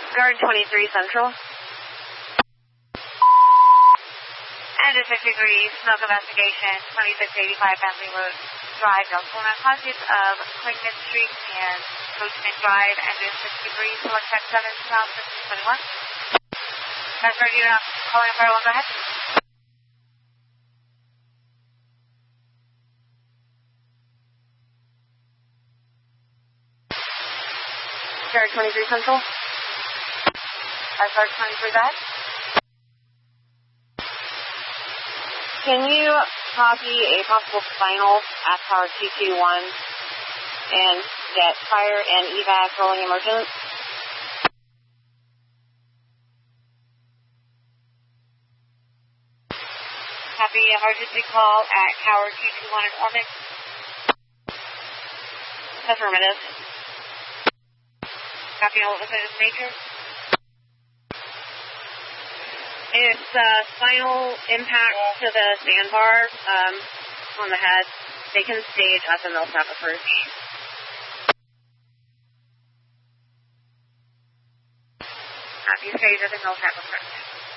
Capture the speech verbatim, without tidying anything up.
Guard twenty-three Central. Engine fifty-three, smoke investigation, twenty-six eighty-five Bentley Road Drive, Deltona. Causes of Clingman Street and Coachman Drive, engine sixty-three, select check seven, south fifteen twenty-one. That's ready to calling fire one, go ahead. Guard twenty-three Central. Uh, Guard twenty-three, go ahead. Can you copy a possible final at Tower two two one and get fire and evac rolling emergent? Copy emergency call at Tower two two one in orbit. Affirmative. Copy all of this nature. It's uh, spinal impact to the sandbar um, on the head. They can stage at the Millsap approach. Copy stage at the Millsap approach.